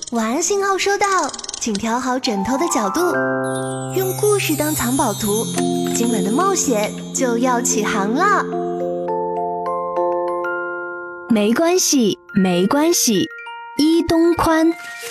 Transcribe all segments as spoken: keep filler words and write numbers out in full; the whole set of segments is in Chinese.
晚安信号收到，请调好枕头的角度，用故事当藏宝图，今晚的冒险就要起航了。 没关系，没关系，伊东宽。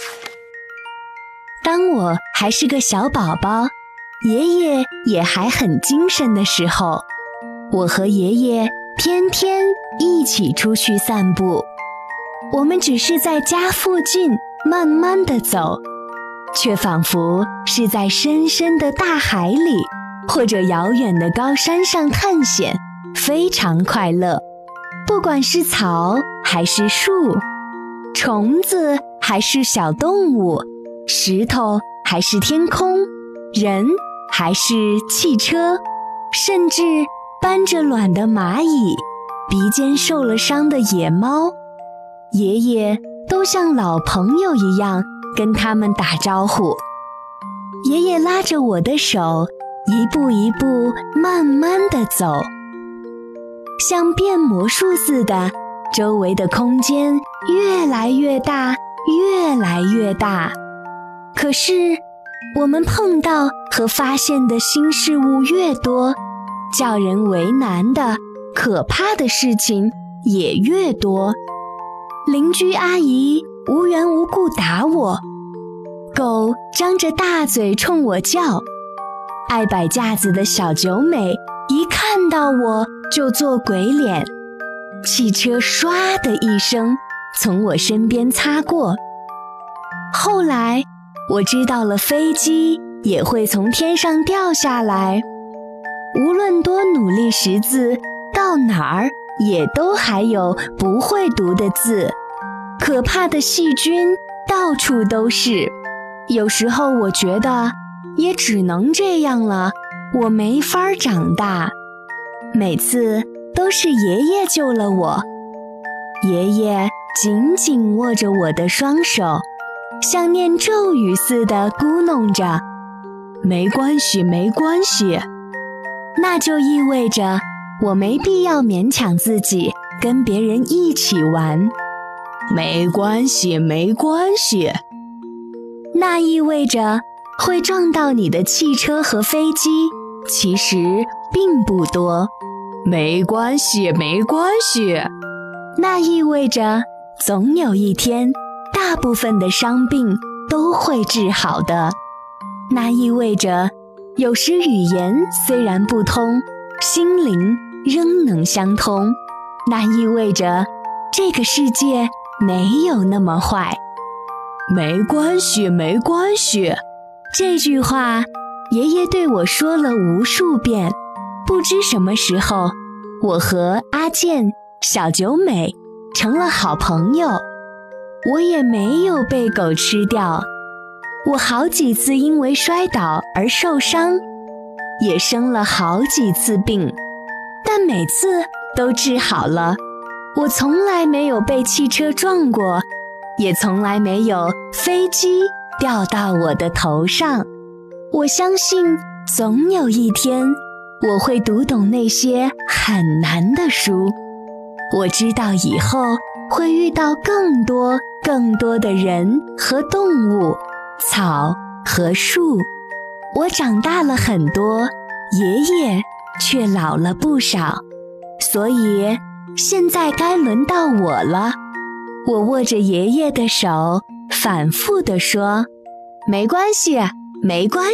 当我还是个小宝宝，爷爷也还很精神的时候，我和爷爷天天一起出去散步。我们只是在家附近慢慢地走，却仿佛是在深深的大海里，或者遥远的高山上探险，非常快乐。不管是草还是树，虫子还是小动物，石头还是天空，人还是汽车，甚至搬着卵的蚂蚁，鼻尖受了伤的野猫，爷爷都像老朋友一样跟他们打招呼。爷爷拉着我的手，一步一步慢慢地走，像变魔术似的，周围的空间越来越大，越来越大。可是我们碰到和发现的新事物越多，叫人为难的可怕的事情也越多。邻居阿姨无缘无故打我，狗张着大嘴冲我叫，爱摆架子的小九美一看到我就做鬼脸，汽车唰的一声从我身边擦过。后来我知道了飞机也会从天上掉下来，无论多努力识字，到哪儿也都还有不会读的字，可怕的细菌到处都是。有时候我觉得也只能这样了，我没法长大。每次都是爷爷救了我，爷爷紧紧握着我的双手，像念咒语似的咕哝着，没关系，没关系。那就意味着我没必要勉强自己跟别人一起玩。没关系，没关系。那意味着会撞到你的汽车和飞机其实并不多。没关系，没关系。那意味着总有一天大部分的伤病都会治好的。那意味着有时语言虽然不通，心灵仍能相通。那意味着这个世界没有那么坏。没关系，没关系。这句话爷爷对我说了无数遍。不知什么时候，我和阿健、小九美成了好朋友。我也没有被狗吃掉。我好几次因为摔倒而受伤，也生了好几次病，但每次都治好了。我从来没有被汽车撞过，也从来没有飞机掉到我的头上。我相信总有一天我会读懂那些很难的书。我知道以后会遇到更多更多的人和动物，草和树。我长大了很多，爷爷却老了不少，所以现在该轮到我了。我握着爷爷的手，反复地说：没关系，没关系。